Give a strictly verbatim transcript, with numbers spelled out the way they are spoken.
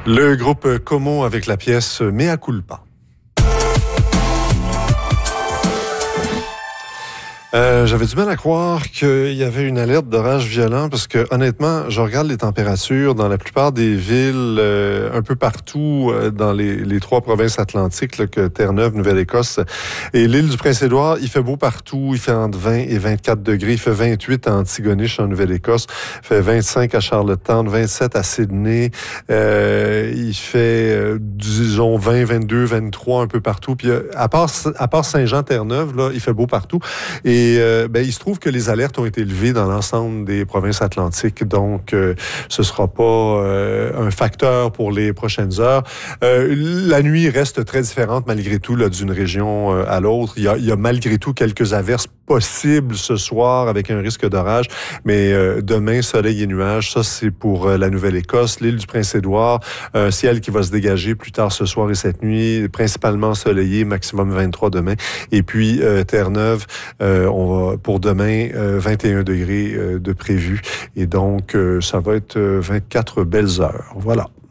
Le groupe Como avec la pièce Mea culpa. Euh, j'avais du mal à croire qu'il y avait une alerte d'orage violent parce que, honnêtement, je regarde les températures dans la plupart des villes, euh, un peu partout euh, dans les, les trois provinces atlantiques, là, que Terre-Neuve, Nouvelle-Écosse et l'île du Prince-Édouard. Il fait beau partout. Il fait entre vingt et vingt-quatre degrés. Il fait vingt-huit à Antigonish, en Nouvelle-Écosse. Il fait vingt-cinq à Charlottetown, vingt-sept à Sydney. Euh, il fait, euh, disons, vingt, vingt-deux, vingt-trois un peu partout. Puis, euh, à part, à part Saint-Jean-Terre-Neuve, là, il fait beau partout. Et Et euh, ben, il se trouve que les alertes ont été levées dans l'ensemble des provinces atlantiques, donc euh, ce sera pas euh, un facteur pour les prochaines heures. Euh, la nuit reste très différente malgré tout là, d'une région euh, à l'autre. Il y, a, il y a malgré tout quelques averses possibles ce soir avec un risque d'orage, mais euh, demain, soleil et nuages, ça c'est pour euh, la Nouvelle-Écosse, l'île du Prince-Édouard, un ciel qui va se dégager plus tard ce soir et cette nuit, principalement ensoleillé, maximum vingt-trois demain, et puis euh, Terre-Neuve, euh, on va pour demain euh, vingt et un degrés euh, de prévu, et donc euh, ça va être euh, vingt-quatre belles heures. Voilà.